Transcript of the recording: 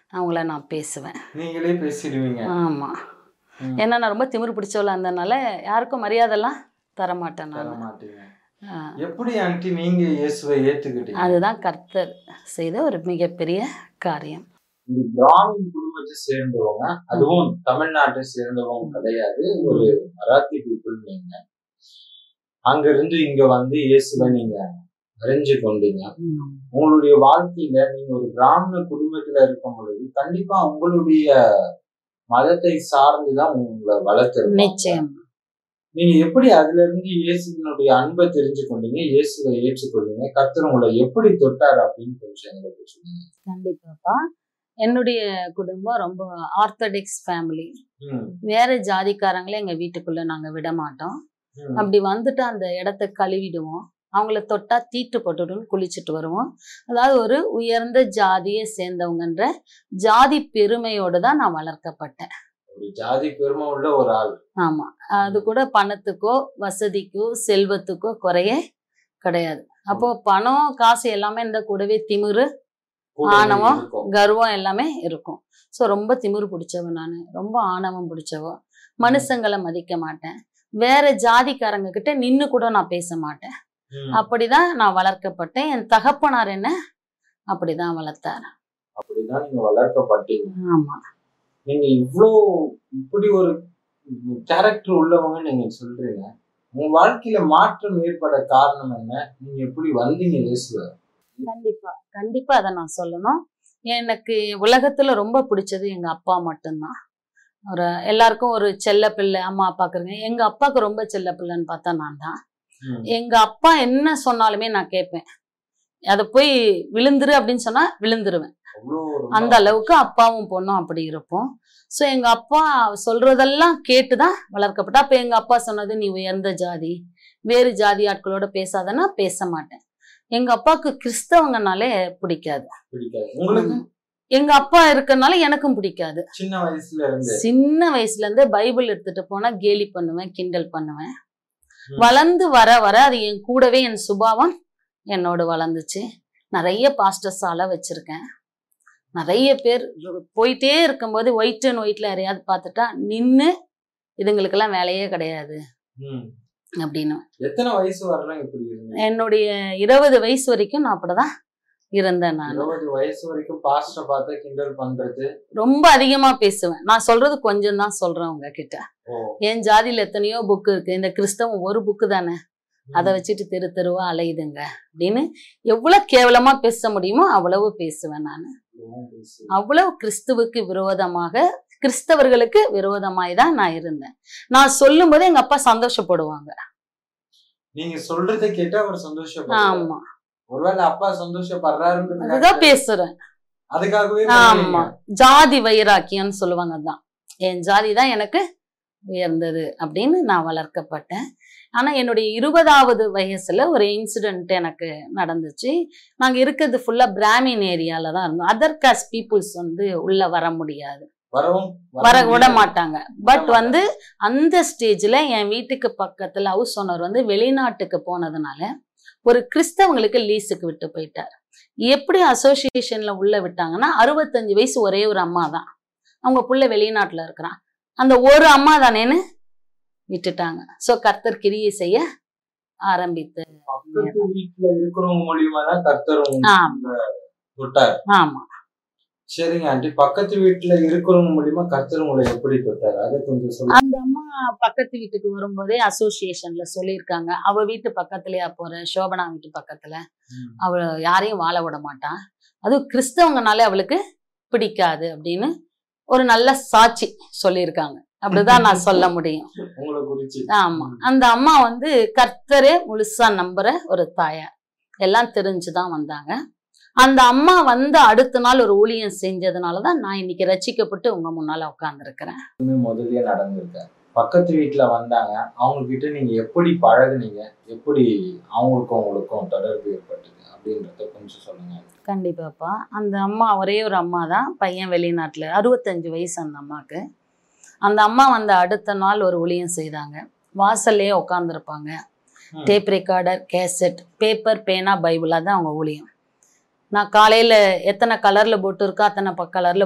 அவங்கள நான் பேசுவேன். நீங்களே பேசிடுவீங்க? ஆமா. ஏன்னா நான் ரொம்ப திமிரு பிடிச்சவளா இருந்ததுனால யாருக்கும் மரியாதைலாம் தரமாட்டேன் நான். எப்படி ஆண்டி நீங்க இயேசுவை ஏத்துக்கிட்டீங்க? அதுதான் கர்த்தர் செய்த ஒரு மிகப்பெரிய காரியம். ஒரு பிராமின் குடும்பத்தை சேர்ந்தவங்க, அதுவும் தமிழ்நாட்டை சேர்ந்தவங்க கிடையாது, ஒரு மராத்தி பீப்புள். நீங்க அங்க இருந்து இங்க வந்து இயேசுவை நீங்க அறிஞ்சு கொண்டீங்க. உங்களுடைய வாழ்க்கையில நீங்க ஒரு பிராமண குடும்பத்துல இருக்கும் பொழுது கண்டிப்பா உங்களுடைய மதத்தை சார்ந்துதான் உங்களை வளர்த்துருங்க. நிச்சயம். நீங்க எப்படி அதுல இருந்து இயேசுவினுடைய அன்பை தெரிஞ்சு கொண்டீங்க, இயேசுவை ஏற்றுக்கொண்டீங்க, கர்த்தர் உங்களை எப்படி தொட்டார் அப்படின்னு கொஞ்சம் எங்களுக்கு சொல்லுங்க. கண்டிப்பாப்பா. என்னுடைய குடும்பம் ரொம்ப ஆர்த்தடாக்ஸ் ஃபேமிலி. வேற ஜாதிக்காரங்களே எங்க வீட்டுக்குள்ள நாங்க விட மாட்டோம். அப்படி வந்துட்டு அந்த இடத்த கழுவிடுவோம். அவங்கள தொட்டா தீட்டு போட்டுடுன்னு குளிச்சுட்டு வருவோம். அதாவது ஒரு உயர்ந்த ஜாதியை சேர்ந்தவங்கன்ற ஜாதி பெருமையோடு தான் நான் வளர்க்கப்பட்டேன். ஒரு ஜாதி பெருமை உள்ள ஒரு ஆள். ஆமா. அது கூட பணத்துக்கோ வசதிக்கோ செல்வத்துக்கோ குறையே கிடையாது. அப்போ பணம் காசு எல்லாமே இந்த கூடவே திமிரு, ஆணவம், கர்வம் எல்லாமே இருக்கும். ஸோ ரொம்ப திமிரு பிடிச்சவ நான், ரொம்ப ஆணவம் பிடிச்சவோ, மனுஷங்களை மதிக்க மாட்டேன், வேற ஜாதிக்காரங்க கிட்ட நின்று கூட நான் பேச மாட்டேன். அப்படிதான் நான் வளர்க்கப்பட்டேன். என் தகப்பனார் என்ன அப்படிதான் வளர்த்தார். அப்படிதான் நீங்க வளர்க்கப்பட்டீங்க. ஆமா. நீங்க இப்படி ஒரு கேரக்டர் உள்ளவங்க நீங்க சொல்றீங்க. உங்க வாழ்க்கையில மாற்றம் ஏற்பட காரணம் என்ன? நீங்க எப்படி வந்தீங்க இயேசுவ? கண்டிப்பா அதை நான் சொல்லணும். எனக்கு உலகத்துல ரொம்ப பிடிச்சது எங்க அப்பா மட்டும்தான். எல்லாருக்கும் ஒரு செல்ல பிள்ளை அம்மா அப்பாக்குறங்க. எங்க அப்பாவுக்கு ரொம்ப செல்ல பிள்ளைன்னு பார்த்தா நான் தான். எங்க அப்பா என்ன சொன்னாலுமே நான் கேட்பேன். அதை போய் விழுந்துரு அப்படின்னு சொன்னா விழுந்துருவேன். அந்த அளவுக்கு அப்பாவும் பொண்ணும் அப்படி இருப்போம். ஸோ எங்க அப்பா சொல்றதெல்லாம் கேட்டுதான் வளர்க்கப்பட்டா. அப்ப எங்க அப்பா சொன்னது நீ உயர்ந்த ஜாதி, வேறு ஜாதி ஆட்களோட பேசாதன்னா பேச மாட்டேன். எங்க அப்பாவுக்கு கிறிஸ்தவங்கனாலே பிடிக்காது. எங்க அப்பா இருக்கனால எனக்கும் பிடிக்காது. சின்ன வயசுல இருந்து பைபிள் எடுத்துட்டு போனா கேலி பண்ணுவேன், கிண்டல் பண்ணுவேன். வளர்ந்து வர வர அது என் கூடவே என் சுபாவம் என்னோட வளர்ந்துச்சு. நிறைய பாஸ்டர்ஸ் ஆள வச்சிருக்கேன். நிறைய பேர் போயிட்டே இருக்கும்போது ஒயிட் அண்ட் ஒயிட்ல யாரையாவது பார்த்துட்டா நின்று இதுங்களுக்கெல்லாம் வேலையே கிடையாது அப்படின்னு. எத்தனை வயசு வரலாம்? என்னுடைய 20 வயசு வரைக்கும் நான் அப்படிதான் இருந்தேன். நான் 20 வயசு வரைக்கும் பாஸ்டர் பார்த்து கிண்டல் பண்றது, ரொம்ப அதிகமா பேசுவேன். நான் சொல்றது கொஞ்சம் தான் சொல்றேன் உங்ககிட்ட. என் ஜாதியில எத்தனையோ புக்கு இருக்கு, இந்த கிறிஸ்தவம் ஒரு புக்கு தானே, அதை வச்சுட்டு தெரு தெருவா அலையுதுங்க அப்படின்னு எவ்வளவு கேவலமா பேச முடியுமோ அவ்வளவு பேசுவேன். நான் அவ்வளவு கிறிஸ்துவுக்கு விரோதமாக, கிறிஸ்தவர்களுக்கு விரோதமாய் தான் நான் இருந்தேன். நான் சொல்லும் போது எங்க அப்பா சந்தோஷப்படுவாங்க. நீங்க சொல்றதை கேட்டா அவர் சந்தோஷப்படுவாங்க. ஆமா. ஒருவேளை அப்பா சந்தோஷப்படுறாருன்னு அதுதான் பேசுறேன். அதுக்காகவே. ஆமா. ஜாதி வைராக்கியம்னு சொல்லுவாங்க. தான் என் ஜாதி தான் எனக்கு உயர்ந்தது அப்படின்னு நான் வளர்க்கப்பட்டேன். ஆனா என்னுடைய 20வது வயசுல ஒரு இன்சிடென்ட் எனக்கு நடந்துச்சு. நாங்க இருக்கிறது ஃபுல்லா பிராமின் ஏரியால தான் இருந்தோம். அதர் காஸ்ட் பீப்புள்ஸ் உள்ள வர முடியாது, வர விட மாட்டாங்க. பட் அந்த ஸ்டேஜ்ல என் வீட்டுக்கு பக்கத்துல ஹவுஸ் ஓனர் வெளிநாட்டுக்கு போனதுனால ஒரு கிறிஸ்தவங்களுக்கு லீஸுக்கு விட்டு போயிட்டார். எப்படி அசோசியேஷன்ல உள்ள விட்டாங்கன்னா 65 வயசு ஒரே ஒரு அம்மா தான், அவங்க புள்ள வெளிநாட்டுல இருக்கிறான், அந்த ஒரு அம்மா தானேன்னு விட்டுட்டாங்க. சோ கர்த்தர் கிரியை செய்ய ஆரம்பித்து. ஆமா. சரிங்க ஆண்டி, பக்கத்து வீட்டுல இருக்கிறவங்க மூலியமா கர்த்தர் உங்களை எப்படி தொட்டார் அதை கொஞ்சம் சொல்லுங்க. அந்த அம்மா பக்கத்து வீட்டுக்கு வரும்போதே அசோசியேஷன்ல சொல்லியிருக்காங்க, அவ வீட்டு பக்கத்துலயா போற, சோபனா வீட்டு பக்கத்துல, அவ யாரையும் வாழ விட மாட்டான், அதுவும் கிறிஸ்தவங்கனாலே அவளுக்கு பிடிக்காது அப்படின்னு ஒரு நல்ல சாட்சி சொல்லியிருக்காங்க. அப்படிதான் நான் சொல்ல முடியும். ஆமா. அந்த அம்மா கர்த்தரே முழுசா நம்புற ஒரு தாயார், எல்லாம் தெரிஞ்சுதான் வந்தாங்க. அந்த அம்மா அடுத்த நாள் ஒரு ஊழியம் செஞ்சதுனாலதான் நான் இன்னைக்கு ரட்சிக்கப்பட்டு உங்க முன்னால உட்கார்ந்துருக்கிறேன். முதல்ல நடந்திருக்கேன். பக்கத்து வீட்டுல வந்தாங்க, அவங்க கிட்ட நீங்க எப்படி பழகுனீங்க, எப்படி அவங்களுக்கும் தொடர்பு ஏற்பட்டது அப்படின்றத கொஞ்சம் சொல்லுங்க. கண்டிப்பாப்பா. அந்த அம்மா ஒரே ஒரு அம்மா தான், பையன் வெளிநாட்டுல, 65 வயசு அந்த அம்மாக்கு. அந்த அம்மா அடுத்த நாள் ஒரு ஊழியம் செய்தாங்க. வாசல்லே உட்காந்துருப்பாங்க. டேப் ரெக்கார்டர், கேசட், பேப்பர், பேனா, பைபிள், தான் அவங்க ஊழியம். நான் காலையில எத்தனை கலர்ல போட்டு இருக்கோ அத்தனை கலர்ல